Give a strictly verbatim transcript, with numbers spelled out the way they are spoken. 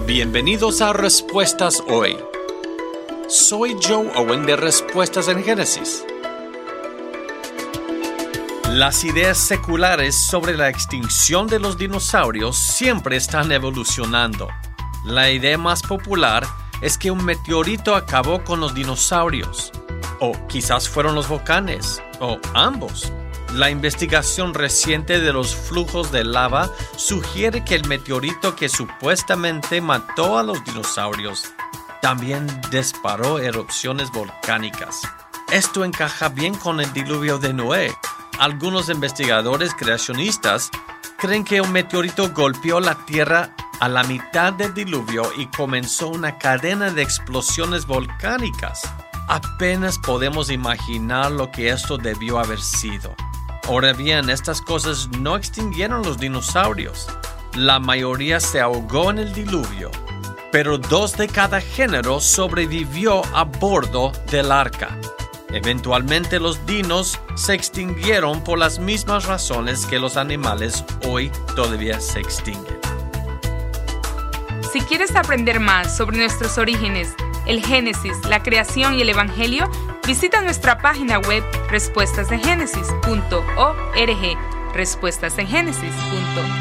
Bienvenidos a Respuestas Hoy. Soy Joe Owen de Respuestas en Génesis. Las ideas seculares sobre la extinción de los dinosaurios siempre están evolucionando. La idea más popular es que un meteorito acabó con los dinosaurios. O quizás fueron los volcanes, o ambos. La investigación reciente de los flujos de lava sugiere que el meteorito que supuestamente mató a los dinosaurios también disparó erupciones volcánicas. Esto encaja bien con el diluvio de Noé. Algunos investigadores creacionistas creen que un meteorito golpeó la Tierra a la mitad del diluvio y comenzó una cadena de explosiones volcánicas. Apenas podemos imaginar lo que esto debió haber sido. Ahora bien, estas cosas no extinguieron los dinosaurios. La mayoría se ahogó en el diluvio, pero dos de cada género sobrevivió a bordo del arca. Eventualmente los dinos se extinguieron por las mismas razones que los animales hoy todavía se extinguen. Si quieres aprender más sobre nuestros orígenes, el Génesis, la creación y el Evangelio, visita nuestra página web respuestas en génesis punto org, respuestas en génesis punto org.